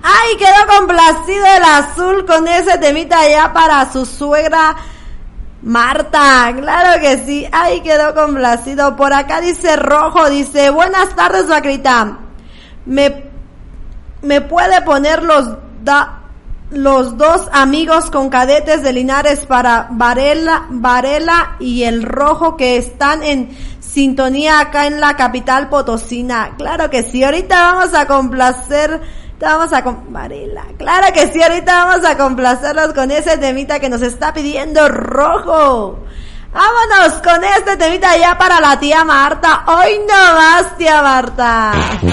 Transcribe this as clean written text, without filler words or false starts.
Ay, quedó complacido el azul con ese temita allá para su suegra Marta, claro que sí. Ay, quedó complacido. Por acá dice Rojo, dice, buenas tardes, Vaquerita. ¿Me puede poner los dos amigos con cadetes de Linares para Varela y el Rojo que están en sintonía acá en la capital potosina? Claro que sí, ahorita vamos a complacer. Varela, claro que sí, ahorita vamos a complacerlos con ese temita que nos está pidiendo Rojo. Vámonos con este temita ya para la tía Marta. Hoy no más, tía Marta.